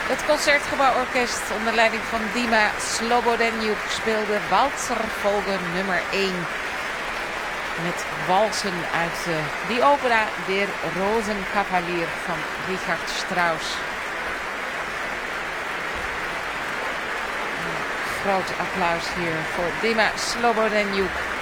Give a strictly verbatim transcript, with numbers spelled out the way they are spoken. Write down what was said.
Het Concertgebouworkest onder leiding van Dima Slobodenjuk speelde Walzerfolge nummer één. Met walsen uit uh, die opera Der Rosenkavalier van Richard Strauss. Groot applaus hier voor Dima Slobodenjuk.